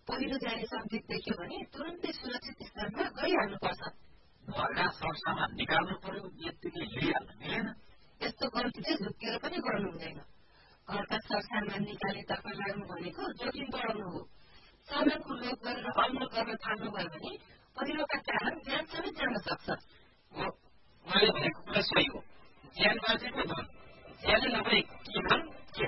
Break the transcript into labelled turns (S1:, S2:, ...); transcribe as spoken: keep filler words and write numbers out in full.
S1: पहिरो जाने संकेत देख्यो भने तुरन्तै सुरक्षित स्थानमा गइहाल्नुपर्छ।
S2: घरका सरसामान निकाल्नु पर्यो, यत्तिकै लिइहाल्नु मिलेन।
S1: यस्तो गल्ती चाहिँ झुक्केर पनि गर्नु हुँदैन। घरका सरसामान निकालेतर्फ लाग्नु भनेको जोखिम बढाउनु हो। सामानको लोभ गरेर अमल गर्न थाल्नुभयो भने पहिरोका कारण ज्यान समेत जान